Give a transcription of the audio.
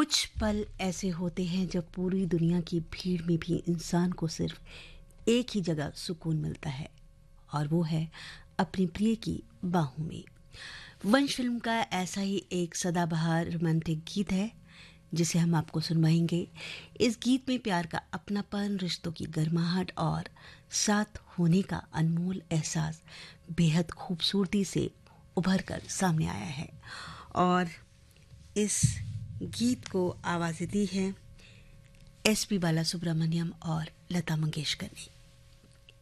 कुछ पल ऐसे होते हैं जब पूरी दुनिया की भीड़ में भी इंसान को सिर्फ एक ही जगह सुकून मिलता है और वो है अपनी प्रिय की बाहों में। वंश फिल्म का ऐसा ही एक सदाबहार रोमांटिक गीत है जिसे हम आपको सुनवाएंगे। इस गीत में प्यार का अपनापन, रिश्तों की गर्माहट और साथ होने का अनमोल एहसास बेहद खूबसूरती से उभर कर सामने आया है और इस गीत को आवाज़ें दी हैं एसपी बालासुब्रमण्यम और लता मंगेशकर ने।